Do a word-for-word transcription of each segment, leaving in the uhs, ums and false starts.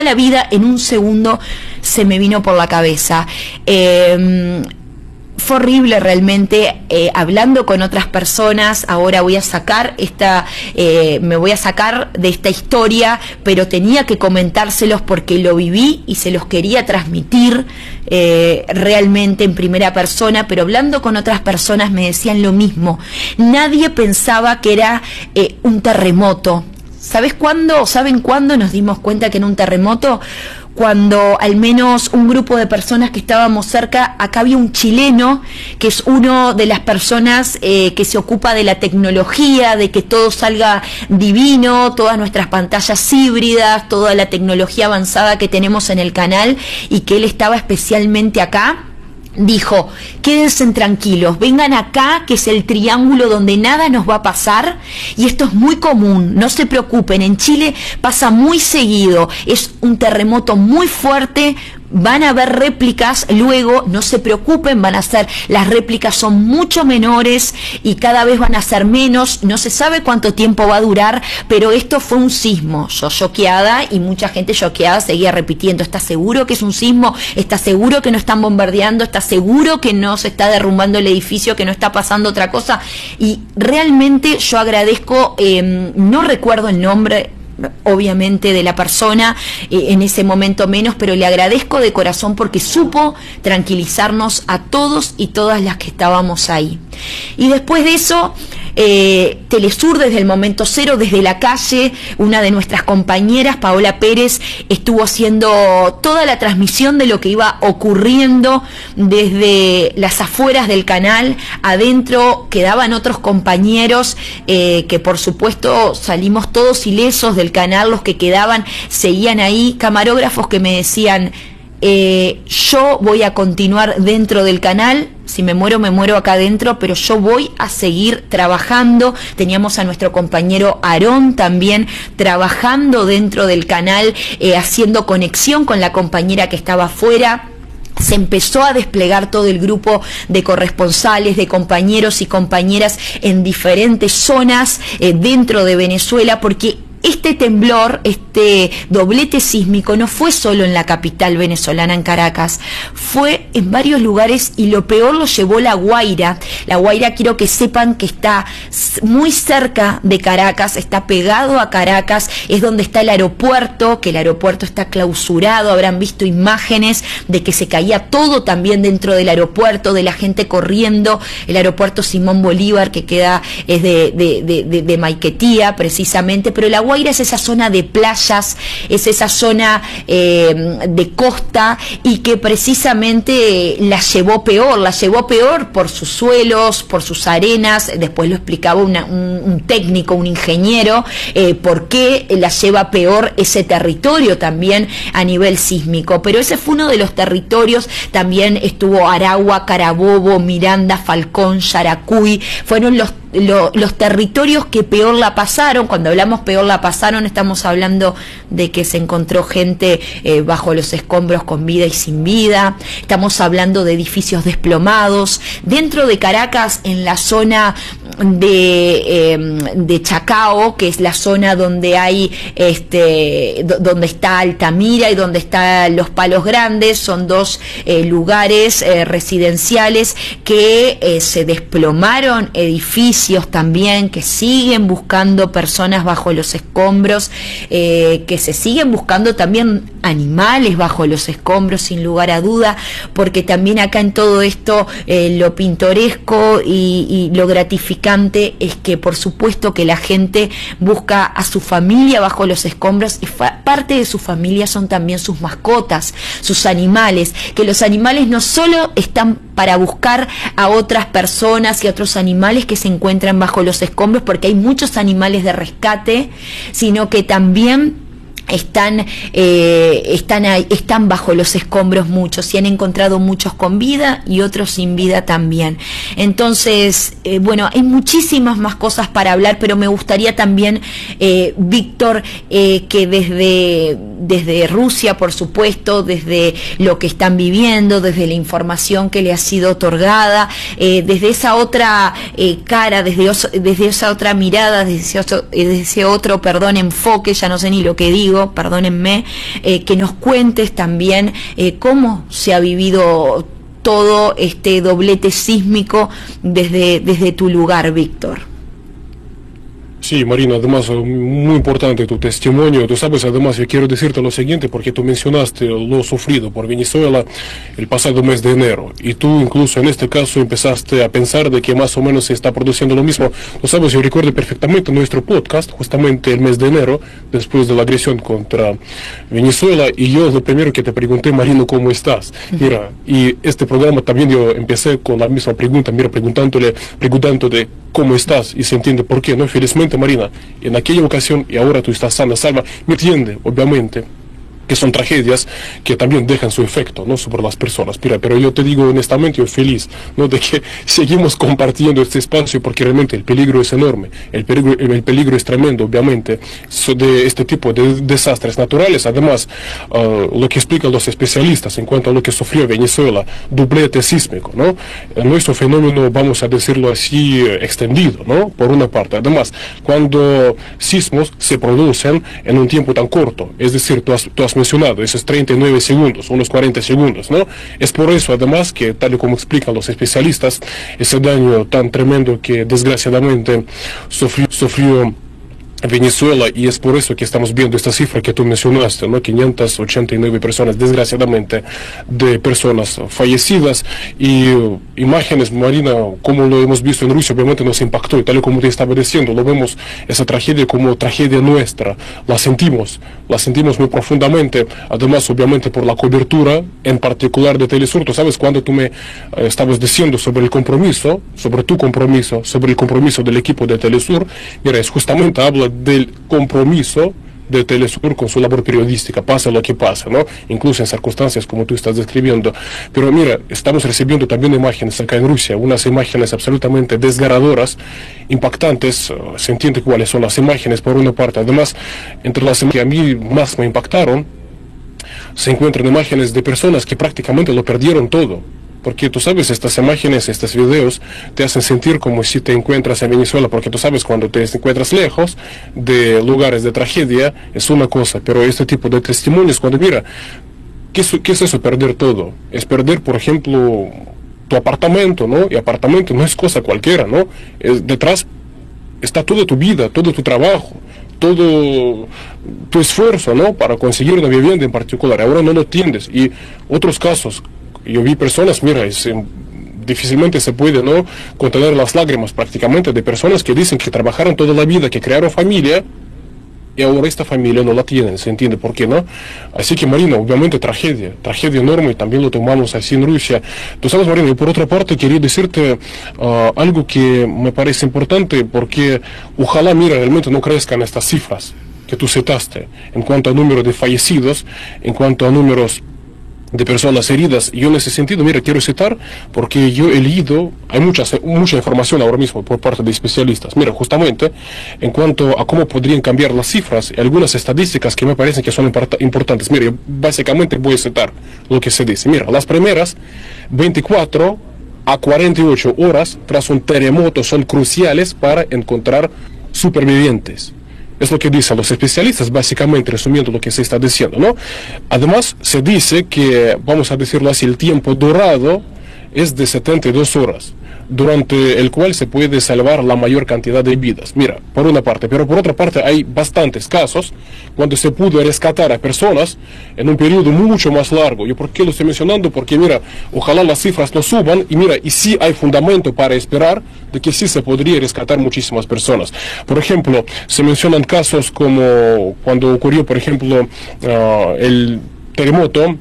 la vida en un segundo se me vino por la cabeza. Eh, fue horrible realmente, eh, hablando con otras personas. Ahora voy a sacar esta, eh, me voy a sacar de esta historia, pero tenía que comentárselos porque lo viví y se los quería transmitir eh, realmente en primera persona. Pero hablando con otras personas me decían lo mismo. Nadie pensaba que era eh, un terremoto. ¿Sabes cuándo? ¿Saben cuándo nos dimos cuenta que era un terremoto? Cuando al menos un grupo de personas que estábamos cerca, acá había un chileno que es uno de las personas eh, que se ocupa de la tecnología, de que todo salga divino, todas nuestras pantallas híbridas, toda la tecnología avanzada que tenemos en el canal, y que él estaba especialmente acá. Dijo, quédense tranquilos, vengan acá, que es el triángulo donde nada nos va a pasar, y esto es muy común, no se preocupen, en Chile pasa muy seguido, es un terremoto muy fuerte, van a haber réplicas luego, no se preocupen, van a ser, las réplicas son mucho menores y cada vez van a ser menos, no se sabe cuánto tiempo va a durar, pero esto fue un sismo. Yo choqueada, y mucha gente choqueada seguía repitiendo, ¿estás seguro que es un sismo? ¿Estás seguro que no están bombardeando? ¿Estás seguro que no se está derrumbando el edificio, que no está pasando otra cosa? Y realmente yo agradezco, eh, no recuerdo el nombre obviamente de la persona, eh, en ese momento menos, pero le agradezco de corazón porque supo tranquilizarnos a todos y todas las que estábamos ahí. Y después de eso, eh, Telesur desde el momento cero, desde la calle, una de nuestras compañeras, Paola Pérez, estuvo haciendo toda la transmisión de lo que iba ocurriendo desde las afueras del canal. Adentro quedaban otros compañeros eh, que por supuesto salimos todos ilesos del canal, los que quedaban seguían ahí, camarógrafos que me decían, eh, yo voy a continuar dentro del canal, si me muero, me muero acá adentro, pero yo voy a seguir trabajando. Teníamos a nuestro compañero Aarón también trabajando dentro del canal, eh, haciendo conexión con la compañera que estaba afuera. Se empezó a desplegar todo el grupo de corresponsales, de compañeros y compañeras en diferentes zonas eh, dentro de Venezuela, porque este temblor, este doblete sísmico, no fue solo en la capital venezolana, en Caracas, fue en varios lugares, y lo peor lo llevó La Guaira. La Guaira, quiero que sepan que está muy cerca de Caracas, está pegado a Caracas, es donde está el aeropuerto, que el aeropuerto está clausurado. Habrán visto imágenes de que se caía todo también dentro del aeropuerto, de la gente corriendo. El aeropuerto Simón Bolívar, que queda, es de, de, de, de, de Maiquetía precisamente, pero La Guaira es esa zona de playas, es esa zona eh, de costa, y que precisamente la llevó peor, la llevó peor por sus suelos, por sus arenas. Después lo explicaba una, un, un técnico, un ingeniero, eh, por qué la lleva peor ese territorio también a nivel sísmico. Pero ese fue uno de los territorios. También estuvo Aragua, Carabobo, Miranda, Falcón, Yaracuy, fueron los Lo, los territorios que peor la pasaron. Cuando hablamos peor la pasaron, estamos hablando de que se encontró gente eh, bajo los escombros con vida y sin vida. Estamos hablando de edificios desplomados. Dentro de Caracas, en la zona de, eh, de Chacao, que es la zona donde hay este donde está Altamira y donde están los Palos Grandes, son dos eh, lugares eh, residenciales que eh, se desplomaron, edificios también que siguen buscando personas bajo los escombros, eh, que se siguen buscando también animales bajo los escombros, sin lugar a duda, porque también acá en todo esto eh, lo pintoresco y, y lo gratificante es que por supuesto que la gente busca a su familia bajo los escombros, y parte de su familia son también sus mascotas, sus animales, que los animales no solo están para buscar a otras personas y a otros animales que se encuentran bajo los escombros, porque hay muchos animales de rescate, sino que también están eh, están ahí, están bajo los escombros muchos, y han encontrado muchos con vida y otros sin vida también. Entonces, eh, bueno, hay muchísimas más cosas para hablar, pero me gustaría también, eh, Víctor, eh, que desde, desde Rusia, por supuesto, desde lo que están viviendo, desde la información que le ha sido otorgada, eh, desde esa otra eh, cara, desde, os, desde esa otra mirada, desde ese otro, desde ese otro, perdón, enfoque, ya no sé ni lo que digo, quiero, perdónenme, eh, que nos cuentes también eh, cómo se ha vivido todo este doblete sísmico desde, desde tu lugar, Víctor. Sí, Marina, además, muy importante tu testimonio. Tú sabes, además, yo quiero decirte lo siguiente, porque tú mencionaste lo sufrido por Venezuela el pasado mes de enero, y tú incluso en este caso empezaste a pensar de que más o menos se está produciendo lo mismo. Tú sabes, yo recuerdo perfectamente nuestro podcast, justamente el mes de enero, después de la agresión contra Venezuela, y yo lo primero que te pregunté, Marina, ¿cómo estás? Mira, y este programa también yo empecé con la misma pregunta, mira, preguntándole, preguntándote cómo estás, y se entiende por qué, ¿no? Felizmente, Marina, en aquella ocasión, y ahora tú estás sana, salva, me entiende, obviamente, que son tragedias que también dejan su efecto, ¿no?, sobre las personas. Mira, pero yo te digo honestamente, yo feliz, ¿no?, de que seguimos compartiendo este espacio, porque realmente el peligro es enorme, el peligro, el peligro es tremendo, obviamente, de este tipo de desastres naturales. Además, uh, lo que explican los especialistas en cuanto a lo que sufrió Venezuela, doblete sísmico, ¿no?, nuestro fenómeno, vamos a decirlo así, extendido, ¿no?, por una parte. Además, cuando sismos se producen en un tiempo tan corto, es decir, tú has, tú has mencionado, esos treinta y nueve segundos, unos cuarenta segundos, ¿no? Es por eso, además, que tal y como explican los especialistas, ese daño tan tremendo que desgraciadamente sufrió, sufrió Venezuela, y es por eso que estamos viendo esta cifra que tú mencionaste, ¿no?, quinientas ochenta y nueve personas, desgraciadamente, de personas fallecidas, y uh, imágenes, Marina, como lo hemos visto en Rusia, obviamente nos impactó, y tal y como te estaba diciendo, lo vemos, esa tragedia, como tragedia nuestra, la sentimos, la sentimos muy profundamente, además, obviamente, por la cobertura, en particular de Telesur. Tú sabes, cuando tú me eh, estabas diciendo sobre el compromiso, sobre tu compromiso, sobre el compromiso del equipo de Telesur, mira, es justamente, habla del compromiso de Telesur con su labor periodística, pasa lo que pasa, ¿no?, incluso en circunstancias como tú estás describiendo. Pero mira, estamos recibiendo también imágenes acá en Rusia, unas imágenes absolutamente desgarradoras, impactantes. Se entiende cuáles son las imágenes, por una parte. Además, entre las que a mí más me impactaron, se encuentran imágenes de personas que prácticamente lo perdieron todo. Porque tú sabes, estas imágenes, estos videos te hacen sentir como si te encuentras en Venezuela, porque tú sabes, cuando te encuentras lejos de lugares de tragedia es una cosa, pero este tipo de testimonios, cuando mira, ¿qué es, qué es eso, perder todo? Es perder, por ejemplo, tu apartamento, ¿no? Y apartamento no es cosa cualquiera, ¿no? Es, detrás está toda tu vida, todo tu trabajo, todo tu esfuerzo, ¿no?, para conseguir una vivienda en particular. Ahora no lo tienes. Y otros casos, yo vi personas, mira, es, eh, difícilmente se puede, ¿no?, contener las lágrimas prácticamente, de personas que dicen que trabajaron toda la vida, que crearon familia, y ahora esta familia no la tienen. ¿Se entiende por qué, no? Así que, Marina, obviamente tragedia, tragedia enorme, y también lo tomamos así en Rusia. Tú sabes, Marina, y por otra parte quería decirte uh, algo que me parece importante, porque ojalá, mira, realmente no crezcan estas cifras que tú citaste, en cuanto a número de fallecidos, en cuanto a números de personas heridas. Yo en ese sentido, mira, quiero citar, porque yo he leído, hay mucha, mucha información ahora mismo por parte de especialistas, mira, justamente en cuanto a cómo podrían cambiar las cifras, y algunas estadísticas que me parecen que son importantes. Mira, yo básicamente voy a citar lo que se dice. Mira, las primeras veinticuatro a cuarenta y ocho horas tras un terremoto son cruciales para encontrar supervivientes. Es lo que dicen los especialistas, básicamente resumiendo lo que se está diciendo, ¿no? Además, se dice que, vamos a decirlo así, el tiempo dorado es de setenta y dos horas, durante el cual se puede salvar la mayor cantidad de vidas. Mira, por una parte, pero por otra parte hay bastantes casos cuando se pudo rescatar a personas en un periodo mucho más largo. ¿Y por qué lo estoy mencionando? Porque mira, ojalá las cifras no suban, y mira, y sí hay fundamento para esperar de que sí se podría rescatar muchísimas personas. Por ejemplo, se mencionan casos como cuando ocurrió, por ejemplo, uh, el terremoto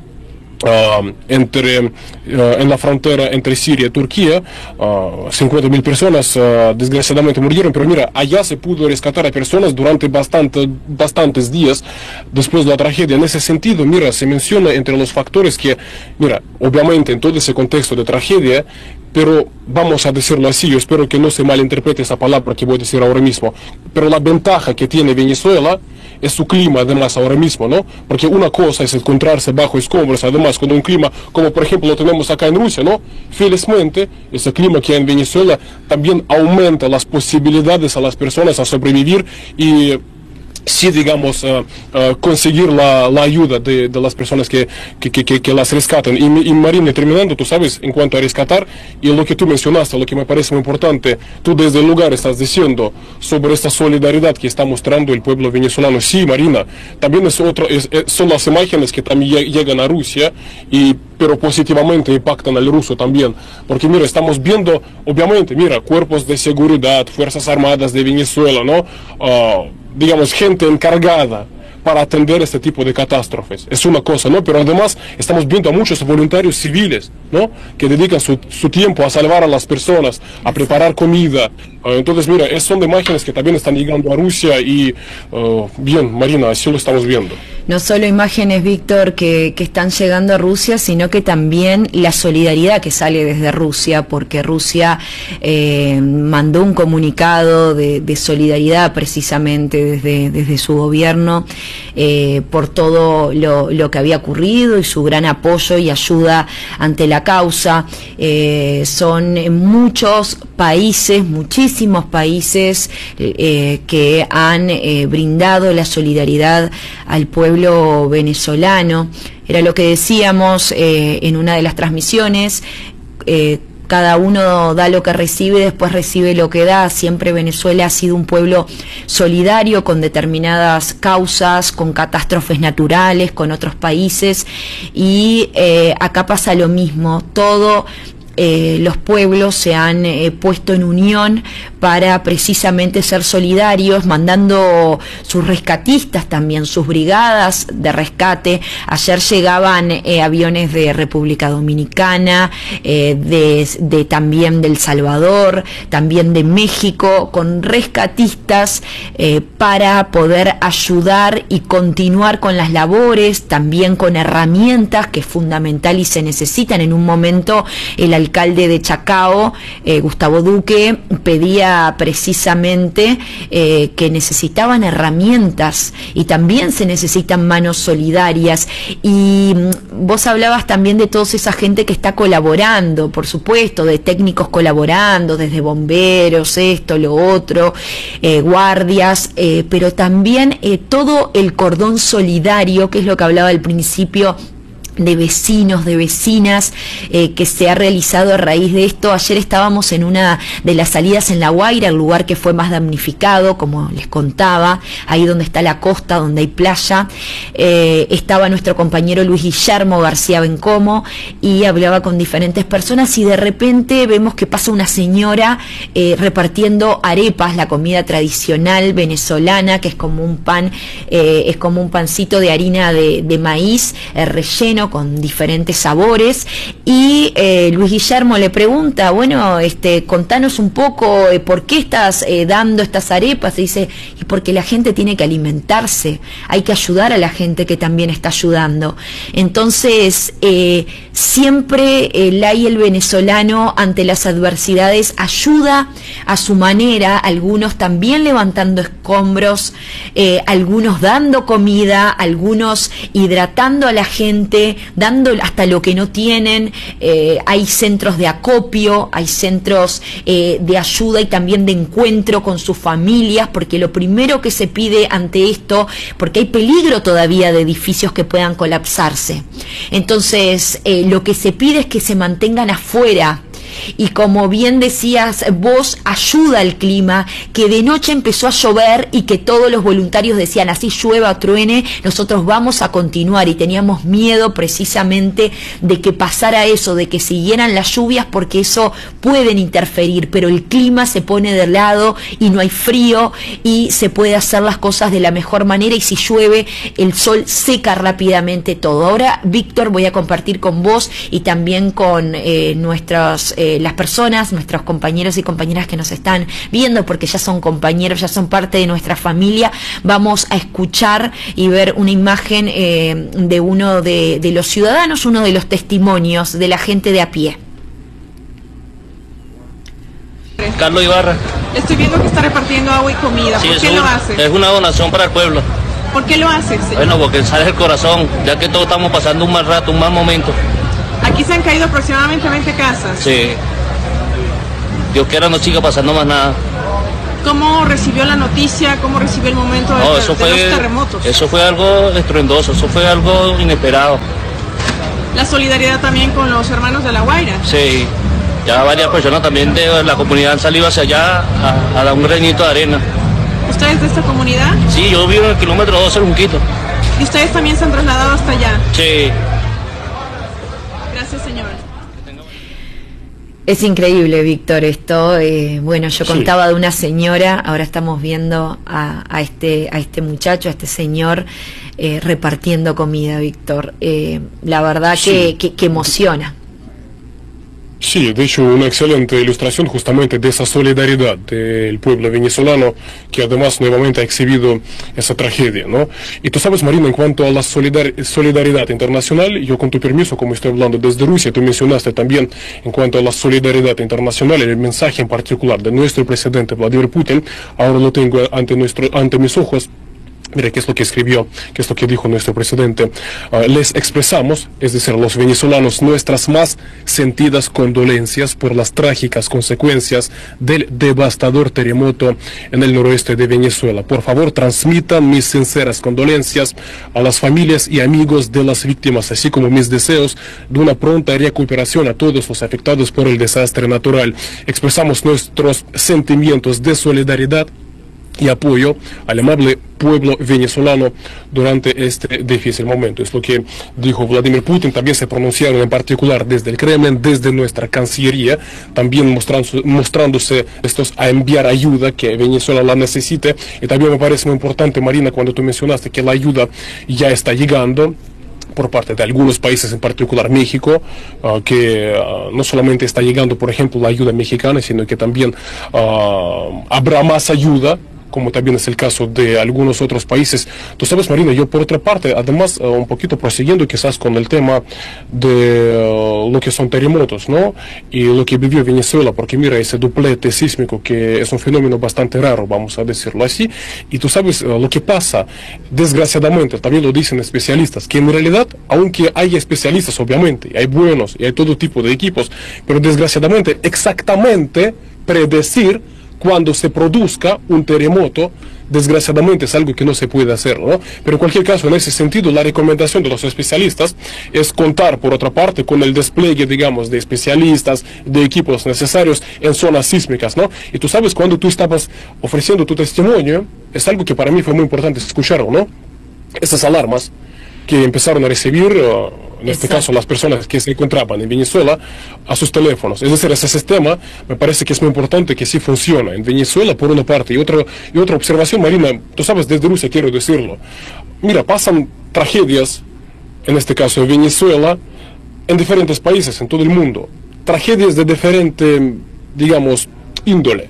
Uh, entre, uh, en la frontera entre Siria y Turquía, uh, cincuenta mil personas uh, desgraciadamente murieron, pero mira, allá se pudo rescatar a personas durante bastante, bastantes días después de la tragedia. En ese sentido, mira, se menciona entre los factores que, mira, obviamente en todo ese contexto de tragedia, pero vamos a decirlo así, yo espero que no se malinterprete esa palabra que voy a decir ahora mismo, pero la ventaja que tiene Venezuela es su clima, además, ahora mismo, ¿no? Porque una cosa es encontrarse bajo escombros, además, con un clima como, por ejemplo, lo tenemos acá en Rusia, ¿no? Felizmente, ese clima que hay en Venezuela también aumenta las posibilidades a las personas a sobrevivir, y sí, digamos, uh, uh, conseguir la, la ayuda de, de las personas que, que, que, que las rescatan. Y, y Marina, terminando, tú sabes, en cuanto a rescatar, y lo que tú mencionaste, lo que me parece muy importante, tú desde el lugar estás diciendo sobre esta solidaridad que está mostrando el pueblo venezolano. Sí, Marina, también es otro, es, es, son las imágenes que también llegan a Rusia, y, pero positivamente impactan al ruso también. Porque mira, estamos viendo, obviamente, mira, cuerpos de seguridad, Fuerzas Armadas de Venezuela, ¿no? Uh, digamos, gente encargada para atender este tipo de catástrofes. Es una cosa, ¿no? Pero además estamos viendo a muchos voluntarios civiles, ¿no? Que dedican su, su tiempo a salvar a las personas, a preparar comida. Uh, entonces, mira, es, son imágenes que también están llegando a Rusia y, uh, bien, Marina, así lo estamos viendo. No solo imágenes, Víctor, que, que están llegando a Rusia, sino que también la solidaridad que sale desde Rusia, porque Rusia eh, mandó un comunicado de, de solidaridad precisamente desde, desde su gobierno eh, por todo lo, lo que había ocurrido y su gran apoyo y ayuda ante la causa. Eh, son muchos países, muchísimos países eh, que han eh, brindado la solidaridad al pueblo venezolano. Era lo que decíamos eh, en una de las transmisiones, eh, cada uno da lo que recibe, después recibe lo que da. Siempre Venezuela ha sido un pueblo solidario con determinadas causas, con catástrofes naturales, con otros países, y eh, acá pasa lo mismo. Todo Eh, los pueblos se han eh, puesto en unión para precisamente ser solidarios, mandando sus rescatistas también, sus brigadas de rescate. Ayer llegaban eh, aviones de República Dominicana, eh, de, de también del Salvador, también de México, con rescatistas eh, para poder ayudar y continuar con las labores, también con herramientas que es fundamental y se necesitan. En un momento el alcalde de Chacao, eh, Gustavo Duque, pedía precisamente eh, que necesitaban herramientas y también se necesitan manos solidarias. Y vos hablabas también de toda esa gente que está colaborando, por supuesto, de técnicos colaborando, desde bomberos, esto, lo otro, eh, guardias, eh, pero también eh, todo el cordón solidario, que es lo que hablaba al principio, de vecinos, de vecinas, eh, que se ha realizado a raíz de esto. Ayer estábamos en una de las salidas en La Guaira, el lugar que fue más damnificado, como les contaba, ahí donde está la costa, donde hay playa. Eh, estaba nuestro compañero Luis Guillermo García Bencomo y hablaba con diferentes personas, y de repente vemos que pasa una señora eh, repartiendo arepas, la comida tradicional venezolana, que es como un pan, eh, es como un pancito de harina de, de maíz, eh, relleno con diferentes sabores. Y eh, Luis Guillermo le pregunta, bueno, este, contanos un poco eh, por qué estás eh, dando estas arepas. Y dice, y porque la gente tiene que alimentarse, hay que ayudar a la gente que también está ayudando. Entonces eh, siempre el hay el venezolano ante las adversidades ayuda a su manera, algunos también levantando escombros, eh, algunos dando comida, algunos hidratando a la gente, dando hasta lo que no tienen. Eh, hay centros de acopio, hay centros eh, de ayuda y también de encuentro con sus familias, porque lo primero que se pide ante esto, porque hay peligro todavía de edificios que puedan colapsarse, entonces eh, lo que se pide es que se mantengan afuera. Y como bien decías vos, ayuda al clima, que de noche empezó a llover y que todos los voluntarios decían, así llueva o truene, nosotros vamos a continuar, y teníamos miedo precisamente de que pasara eso, de que siguieran las lluvias, porque eso pueden interferir, pero el clima se pone de lado y no hay frío y se puede hacer las cosas de la mejor manera, y si llueve el sol seca rápidamente todo. Ahora, Víctor, voy a compartir con vos y también con eh, nuestros Eh, las personas, nuestros compañeros y compañeras que nos están viendo, porque ya son compañeros, ya son parte de nuestra familia. Vamos a escuchar y ver una imagen eh, de uno de, de los ciudadanos, uno de los testimonios de la gente de a pie. Carlos Ibarra. Estoy viendo que está repartiendo agua y comida. Sí, ¿Por qué es un, lo hace? Es una donación para el pueblo. ¿Por qué lo hace, señor? Bueno, porque sale el corazón, ya que todos estamos pasando un mal rato, un mal momento. Aquí se han caído aproximadamente veinte casas. Sí. Dios quiera no siga pasando más nada. ¿Cómo recibió la noticia? ¿Cómo recibió el momento de, No, eso de fue, los terremotos? Eso fue algo estruendoso, eso fue algo inesperado. La solidaridad también con los hermanos de La Guaira. Sí, ya varias personas también de la comunidad han salido hacia allá a, a dar un granito de arena. ¿Ustedes de esta comunidad? Sí, yo vivo en el kilómetro doce en Junquito. ¿Y ustedes también se han trasladado hasta allá? Sí. Gracias, señor. Es increíble, Víctor, esto. Eh, bueno, yo Sí. contaba de una señora, ahora estamos viendo a, a este a este muchacho, a este señor eh, repartiendo comida, Víctor. Eh, la verdad Sí. que, que, que emociona. Sí, de hecho, una excelente ilustración justamente de esa solidaridad del pueblo venezolano, que además nuevamente ha exhibido esa tragedia, ¿no? Y tú sabes, Marina, en cuanto a la solidar solidaridad internacional, yo con tu permiso, como estoy hablando desde Rusia, tú mencionaste también en cuanto a la solidaridad internacional, el mensaje en particular de nuestro presidente Vladimir Putin, ahora lo tengo ante, nuestro, ante mis ojos. Mira, ¿qué es lo que escribió? ¿Qué es lo que dijo nuestro presidente? Uh, les expresamos, es decir, los venezolanos, nuestras más sentidas condolencias por las trágicas consecuencias del devastador terremoto en el noroeste de Venezuela. Por favor, transmitan mis sinceras condolencias a las familias y amigos de las víctimas, así como mis deseos de una pronta recuperación a todos los afectados por el desastre natural. Expresamos nuestros sentimientos de solidaridad y apoyo al amable pueblo venezolano durante este difícil momento. Es lo que dijo Vladimir Putin. También se pronunciaron en particular desde el Kremlin, desde nuestra Cancillería, también mostrándose, mostrándose estos a enviar ayuda que Venezuela la necesite. Y también me parece muy importante, Marina, cuando tú mencionaste que la ayuda ya está llegando por parte de algunos países, en particular México, uh, que uh, no solamente está llegando, por ejemplo, la ayuda mexicana, sino que también uh, habrá más ayuda, como también es el caso de algunos otros países. Tú sabes, Marina, yo por otra parte, además, uh, un poquito prosiguiendo quizás con el tema de uh, lo que son terremotos, ¿no? Y lo que vivió Venezuela, porque mira, ese duplete sísmico, que es un fenómeno bastante raro, vamos a decirlo así, y tú sabes uh, lo que pasa, desgraciadamente, también lo dicen especialistas, que en realidad, aunque hay especialistas, obviamente, hay buenos, y hay todo tipo de equipos, pero desgraciadamente, exactamente predecir cuando se produzca un terremoto, desgraciadamente es algo que no se puede hacer, ¿no? Pero en cualquier caso, en ese sentido, la recomendación de los especialistas es contar, por otra parte, con el despliegue, digamos, de especialistas, de equipos necesarios en zonas sísmicas, ¿no? Y tú sabes, cuando tú estabas ofreciendo tu testimonio, es algo que para mí fue muy importante escuchar, ¿no? Esas alarmas que empezaron a recibir, uh, en este Exacto. caso las personas que se encontraban en Venezuela, a sus teléfonos. Es decir, ese sistema me parece que es muy importante que sí funciona en Venezuela por una parte. Y otra, y otra observación, Marina, tú sabes, desde Rusia quiero decirlo. Mira, pasan tragedias, en este caso en Venezuela, en diferentes países, en todo el mundo. Tragedias de diferente, digamos, índole,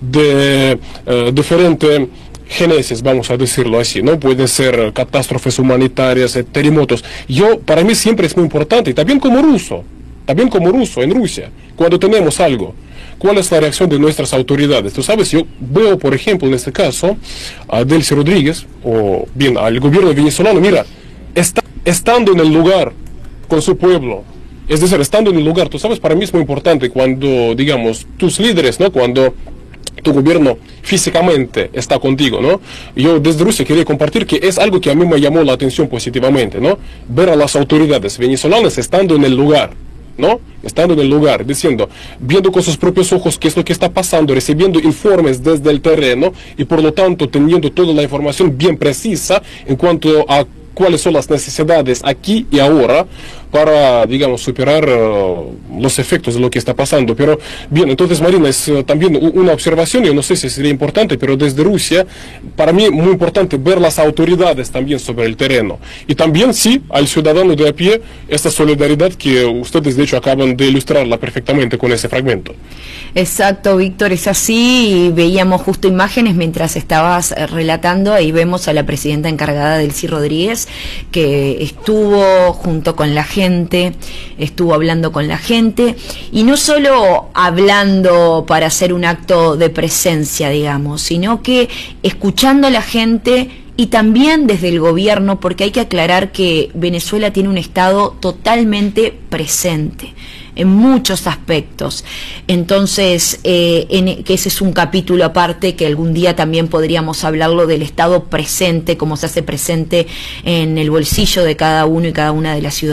de uh, diferente génesis, vamos a decirlo así, ¿no? Pueden ser catástrofes humanitarias, eh, terremotos. Yo, para mí siempre es muy importante, y también como ruso, también como ruso en Rusia, cuando tenemos algo, ¿cuál es la reacción de nuestras autoridades? Tú sabes, yo veo, por ejemplo, en este caso, a Delcy Rodríguez, o bien al gobierno venezolano, mira, está, estando en el lugar con su pueblo, es decir, estando en el lugar, tú sabes, para mí es muy importante cuando, digamos, tus líderes, ¿no? Cuando tu gobierno físicamente está contigo, ¿no? Yo desde Rusia quería compartir que es algo que a mí me llamó la atención positivamente, ¿no? Ver a las autoridades venezolanas estando en el lugar, ¿no? Estando en el lugar, diciendo, viendo con sus propios ojos qué es lo que está pasando, recibiendo informes desde el terreno y por lo tanto teniendo toda la información bien precisa en cuanto a cuáles son las necesidades aquí y ahora para, digamos, superar uh, los efectos de lo que está pasando. Pero bien, entonces, Marina, es uh, también una observación, yo no sé si sería importante, pero desde Rusia, para mí muy importante ver las autoridades también sobre el terreno. Y también, sí, al ciudadano de a pie, esta solidaridad que ustedes, de hecho, acaban de ilustrarla perfectamente con ese fragmento. Exacto, Víctor, es así. Y veíamos justo imágenes mientras estabas eh, relatando. Ahí vemos a la presidenta encargada, Delcy Rodríguez, que estuvo junto con la gente, estuvo hablando con la gente, y no solo hablando para hacer un acto de presencia, digamos, sino que escuchando a la gente y también desde el gobierno, porque hay que aclarar que Venezuela tiene un Estado totalmente presente. en muchos aspectos. Entonces, eh, en, que ese es un capítulo aparte, que algún día también podríamos hablarlo del Estado presente, cómo se hace presente en el bolsillo de cada uno y cada una de las ciudades.